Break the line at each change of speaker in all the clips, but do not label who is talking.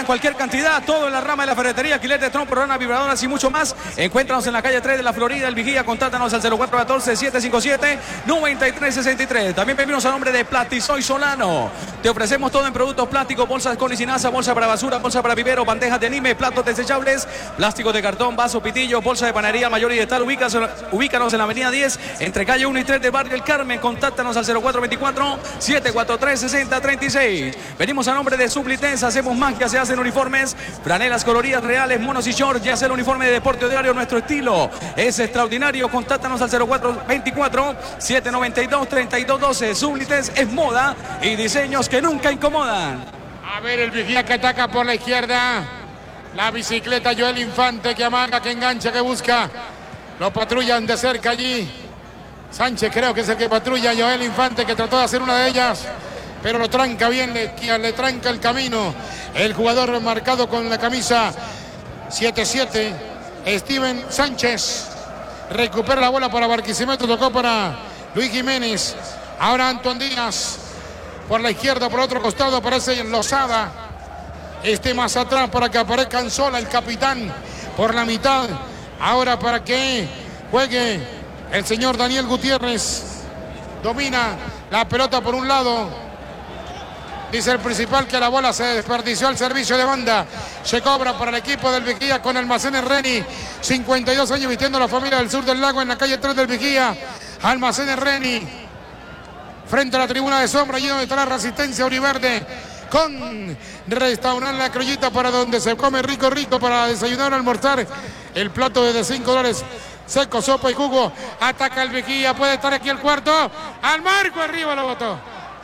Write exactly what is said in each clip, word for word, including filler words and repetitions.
en cualquier cantidad, todo en la rama de la ferretería, alquiler trompo, rana, vibradoras y mucho más. Encuéntranos en la calle tres de la Florida, El Vigía. Contáctanos al cero cuatro uno cuatro, siete cinco siete, nueve tres seis tres. También venimos a nombre de Platisoy Solano. Te ofrecemos todo en productos plásticos, bolsas con lisinaza, bolsa para basura, bolsa para vivero, bandejas de anime, platos desechables, plásticos de cartón, vaso, pitillo, bolsa de panadería mayor y de tal. Ubícanos, ubícanos en la avenida diez, entre calle uno y tres del barrio El Carmen. Contáctanos al cero cuatro dos cuatro, siete cuatro tres, seis cero tres seis. Venimos a nombre de Suplitense, hacemos magia, se hacen uniformes, franelas coloridas reales, monos y shorts, ya sea el uniforme de deporte diario, nuestro estilo es extraordinario. Contáctanos al cero cuatro dos cuatro, siete nueve dos, tres dos uno dos. Suplitense es moda y diseños que nunca incomodan.
A ver el Vigía que ataca por la izquierda. La bicicleta Joel Infante que amaga, que engancha, que busca. Lo patrullan de cerca allí. Sánchez creo que es el que patrulla. Joel Infante que trató de hacer una de ellas, pero lo tranca bien, le, le tranca el camino. El jugador marcado con la camisa siete siete, Steven Sánchez. Recupera la bola para Barquisimeto, tocó para Luis Jiménez. Ahora Anton Díaz por la izquierda, por otro costado aparece Lozada. Este más atrás para que aparezca Anzola, el capitán, por la mitad. Ahora para que juegue el señor Daniel Gutiérrez. Domina la pelota por un lado. Dice el principal que la bola se desperdició al servicio de banda. Se cobra para el equipo del Vigía con Almacenes Reni. cincuenta y dos años vistiendo a la familia del sur del lago en la calle tres del Vigía. Almacenes Reni. Frente a la tribuna de sombra, allí donde está la Resistencia Uriverde. Con restaurante La Criollita, para donde se come rico, rico para desayunar o almorzar. El plato de cinco dólares. Seco, sopa y jugo. Ataca el Vigía. Puede estar aquí el cuarto. Al marco, arriba lo botó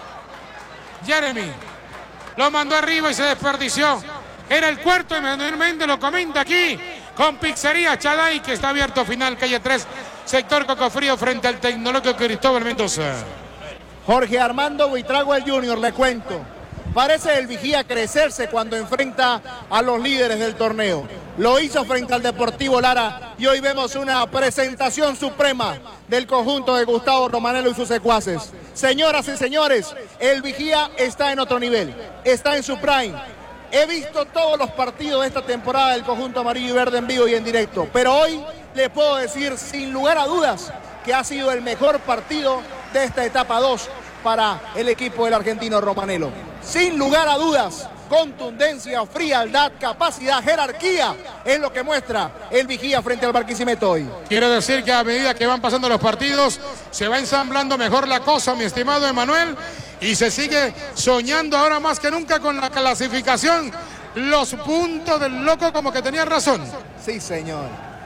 Jeremy. Lo mandó arriba y se desperdició. Era el cuarto y Manuel Méndez lo comenta aquí con Pizzería Chaday, que está abierto final, calle tres, sector Cocofrío, frente al Tecnológico Cristóbal Mendoza.
Jorge Armando Buitrago el Junior, le cuento. Parece el Vigía crecerse cuando enfrenta a los líderes del torneo. Lo hizo frente al Deportivo Lara y hoy vemos una presentación suprema del conjunto de Gustavo Romanello y sus secuaces. Señoras y señores, el Vigía está en otro nivel, está en su prime. He visto todos los partidos de esta temporada del conjunto amarillo y verde en vivo y en directo, pero hoy le puedo decir sin lugar a dudas que ha sido el mejor partido de esta etapa dos para el equipo del argentino Romanello. Sin lugar a dudas, contundencia, frialdad, capacidad, jerarquía es lo que muestra el Vigía frente al Barquisimeto hoy.
Quiero decir que a medida que van pasando los partidos se va ensamblando mejor la cosa, mi estimado Emanuel, y se sigue soñando ahora más que nunca con la clasificación. Los puntos del loco, como que tenía razón.
Sí, señor.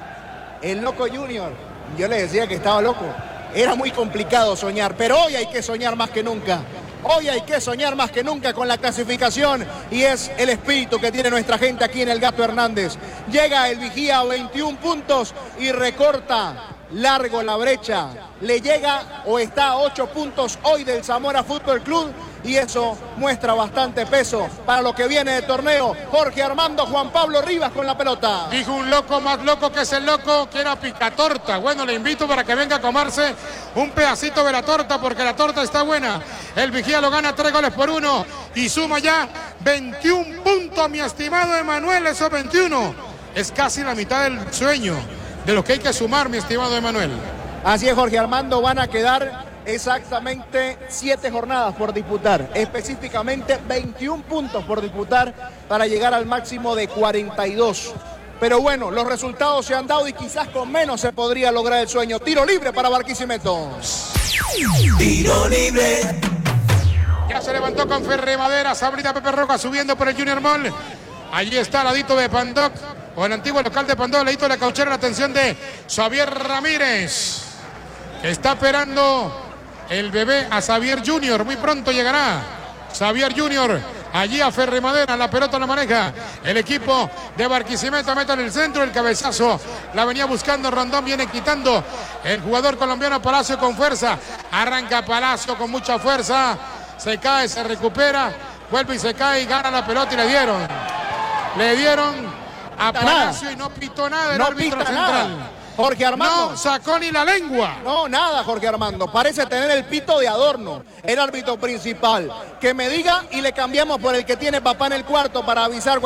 El loco Junior, yo le decía que estaba loco. Era muy complicado soñar, pero hoy hay que soñar más que nunca. Hoy hay que soñar más que nunca con la clasificación y es el espíritu que tiene nuestra gente aquí en el Gato Hernández. Llega el Vigía a veintiún puntos y recorta largo la brecha. Le llega o está a ocho puntos hoy del Zamora Fútbol Club y eso muestra bastante peso para lo que viene de torneo. Jorge Armando Juan Pablo Rivas con la pelota.
Dijo un loco más loco que es el loco, que era picatorta. Bueno, le invito para que venga a comerse un pedacito de la torta porque la torta está buena. El Vigía lo gana tres goles por uno y suma ya veintiún puntos, mi estimado Emanuel. Esos veintiuno es casi la mitad del sueño de lo que hay que sumar, mi estimado Emanuel.
Así es, Jorge Armando, van a quedar exactamente siete jornadas por disputar, específicamente veintiún puntos por disputar para llegar al máximo de cuarenta y dos. Pero bueno, los resultados se han dado y quizás con menos se podría lograr el sueño. Tiro libre para Barquisimeto.
Tiro libre.
Ya se levantó con Ferre Madera, Sabrina Pepe Roca subiendo por el Junior Mall. Allí está al ladito de Pandoc, o el antiguo local de Pandoc, al ladito de la cauchera, la atención de Xavier Ramírez, que está esperando el bebé a Xavier Junior. Muy pronto llegará Xavier Junior. Allí a Ferre Madera, la pelota la maneja el equipo de Barquisimeto, meta en el centro, el cabezazo la venía buscando Rondón, viene quitando el jugador colombiano Palacio con fuerza, arranca Palacio con mucha fuerza, se cae, se recupera, vuelve y se cae y gana la pelota y le dieron le dieron a Palacio y no pitó nada el
no
árbitro
pita
central.
Nada. Jorge Armando.
No sacó ni la lengua.
No, nada, Jorge Armando. Parece tener el pito de adorno, el árbitro principal. Que me diga y le cambiamos por el que tiene papá en el cuarto para avisar.